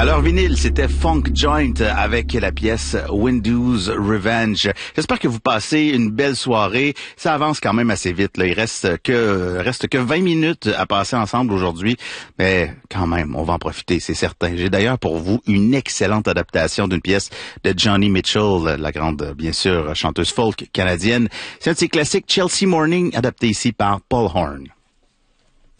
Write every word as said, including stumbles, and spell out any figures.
Alors vinyle, c'était Funk Joint avec la pièce Windows Revenge. J'espère que vous passez une belle soirée. Ça avance quand même assez vite, là. Il reste que reste que vingt minutes à passer ensemble aujourd'hui, mais quand même, on va en profiter, c'est certain. J'ai d'ailleurs pour vous une excellente adaptation d'une pièce de Joni Mitchell, la grande, bien sûr, chanteuse folk canadienne. C'est un de ses classiques, Chelsea Morning, adapté ici par Paul Horn.